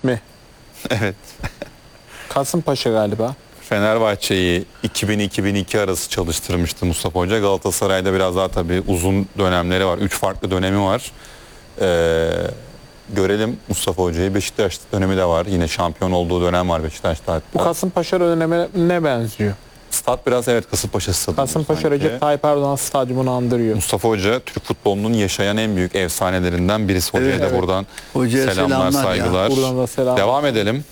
mi? Evet. Kasımpaşa galiba. Fenerbahçe'yi 2000-2002 arası çalıştırmıştı Mustafa Hoca. Galatasaray'da biraz daha tabii uzun dönemleri var. 3 farklı dönemi var. Görelim Mustafa Hoca'yı. Beşiktaş dönemi de var. Yine şampiyon olduğu dönem var Beşiktaş'ta hatta. Bu Kasımpaşa dönemine benziyor. Stat biraz evet Kasımpaşa stadı. Kasımpaşa Recep Tayyip Erdoğan stadyumunu andırıyor. Mustafa Hoca Türk futbolunun yaşayan en büyük efsanelerinden birisi. Hocaya da buradan Hocaya selamlar, saygılar. Buradan da selam. Devam edelim.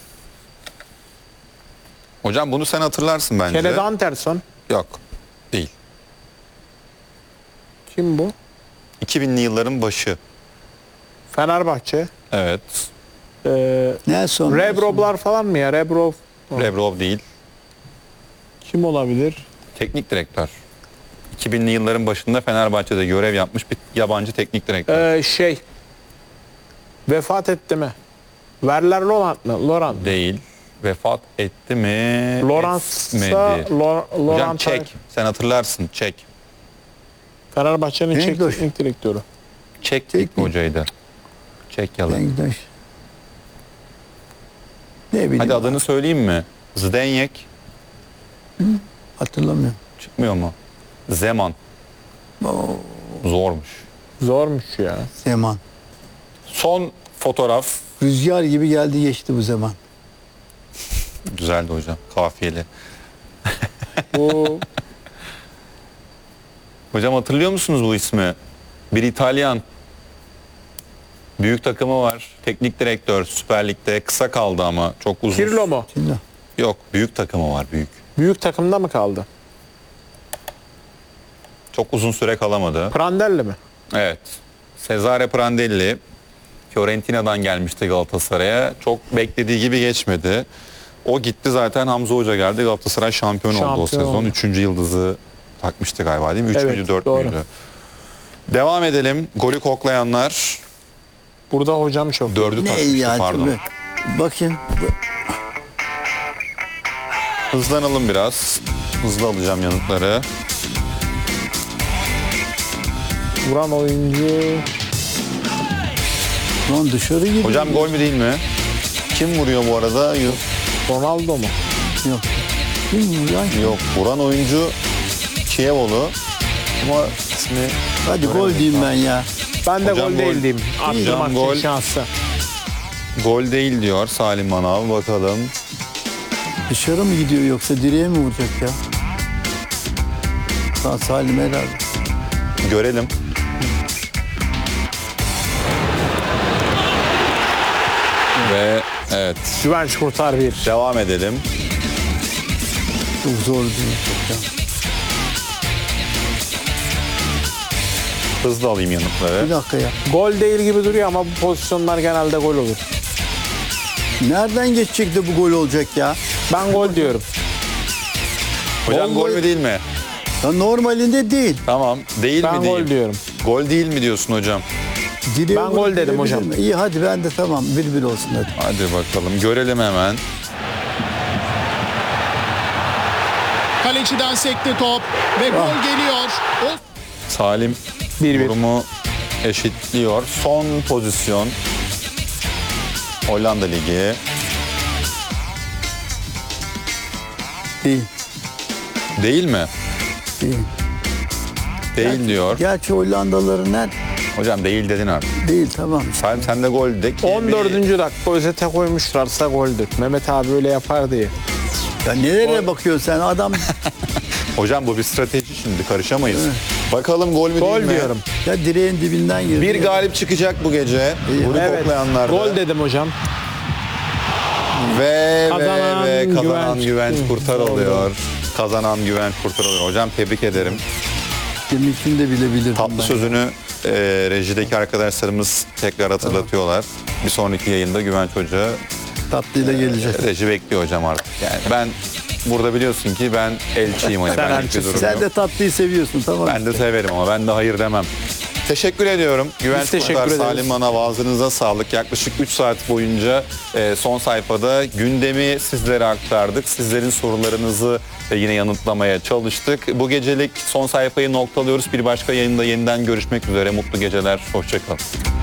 Hocam bunu sen hatırlarsın bence. Kenneth Anderson. Yok. Değil. Kim bu? 2000'li yılların başı. Fenerbahçe. Evet. Nelson. Rebroblar falan mı ya? Rebrov. Rebrov değil. Kim olabilir? Teknik direktör. 2000'li yılların başında Fenerbahçe'de görev yapmış bir yabancı teknik direktör. Vefat etti mi? Werner Laurent mı? Laurent. Değil. Vefat etti mi? Lawrence'sa Etmedi. Hocam Laurent. Çek. Sen hatırlarsın. Çek. Fenerbahçe'nin Çek Denktaş. teknik direktörü. Çek Çek ilk mi? hocaydı. Çekyalı. Denktaş. Ne bileyim. Hadi adını söyleyeyim mi? Zdeněk. Hatırlamıyorum. Çıkmıyor mu? Zeman. Zormuş. Zormuş ya. Zaman. Son fotoğraf. Rüzgar gibi geldi geçti bu zaman. Güzeldi hocam. Kafiyeli. Bu Hocam hatırlıyor musunuz bu ismi? Bir İtalyan. Büyük takımı var. Teknik direktör Süper Lig'de. Kısa kaldı ama çok uzun. Pirlo mu? Şimdi Yok. Büyük takımı var. Büyük. Büyük takımda mı kaldı? Çok uzun süre kalamadı. Prandelli mi? Evet. Cesare Prandelli. Fiorentina'dan gelmişti Galatasaray'a. Çok beklediği gibi geçmedi. O gitti zaten, Hamza Hoca geldi. Galatasaray şampiyon oldu o Şampiyon sezon. oldu. 3. yıldızı takmıştı galiba değil mi? 3 Evet, müydü 4 doğru. müydü? Devam edelim. Golü koklayanlar. Burada hocam çok. 4'ü ne takmıştı ya? pardon. Bakın. Hızlanalım biraz. Hızlı alacağım yanıtları. Vuran oyuncu Lan dışarı gidiyor. Hocam gol mü değil mi? Kim vuruyor bu arada? Yok. Ronaldo mu? Yok. Kim bu ya? Yok. Vuran oyuncu Kievolu. Ama ismi... Hadi gol diyeyim ben ya. Ben de Hocam gol gol. değil diyeyim. Hocam Arttırmak gol. için şansı. Gol değil diyor Salim Manav. Bakalım. Dışarı mı gidiyor yoksa direğe mi vuracak ya? Sağ Salim herhalde. Görelim. Ve evet. Güvenç kurtar bir. Devam edelim. Çok zor değil. Ya. Hızlı alayım yanıtları. Bir dakika ya. Gol değil gibi duruyor ama bu pozisyonlar genelde gol olur. Nereden geçecek de bu gol olacak ya? Ben gol diyorum. Hocam gol mü değil mi? Ya normalinde değil. Tamam. Değil Ben mi değil? gol diyorum. Gol değil mi diyorsun hocam? Direğe Ben gol dedim hocam. mi? İyi hadi ben de tamam. 1-1 olsun hadi. Hadi bakalım. Görelim hemen. Kaleciden sekti top ve gol geliyor. Salim 1-1. durumu eşitliyor. Son pozisyon. Hollanda Ligi. Değil. Değil mi? Değil. Değil diyor. Gerçi Hollandalıların nerede? Hocam değil dedin artık. Değil tamam. Salim sen de gol de ki. 14. dakika özete koymuşlarsa goldür. Mehmet abi öyle yapar diye. Ya nereye bakıyorsun sen adam? Hocam bu bir strateji şimdi, karışamayız. Bakalım gol mü Gol değil mi? diyorum. Ya direğin dibinden girdi. Bir galip çıkacak bu gece. Bunu Evet. koklayanlarda. Gol dedim hocam. Ve Güvenç kazanan Güvenç Kurtar oldu. oluyor. Kazanan Güvenç Kurtar oluyor. Hocam tebrik ederim. Deminkini de bilebilirdim Tatlı ben. sözünü rejideki arkadaşlarımız tekrar hatırlatıyorlar. Bir sonraki yayında Güvenç Hoca Tatlıyla gelecek. reji bekliyor hocam artık. Yani ben burada biliyorsun ki ben elçiyim. Hani Sen benlik bir elçisin. durum Sen yok. de tatlıyı seviyorsun tamam. Ben de severim ama ben de hayır demem. Teşekkür ediyorum. Güvenç teşekkür Kurtar, ederiz. Salim Manav, ağzınıza sağlık. Yaklaşık 3 saat boyunca son sayfada gündemi sizlere aktardık. Sizlerin sorularınızı yine yanıtlamaya çalıştık. Bu gecelik son sayfayı noktalıyoruz. Bir başka yayında yeniden görüşmek üzere. Mutlu geceler. Hoşça kalın.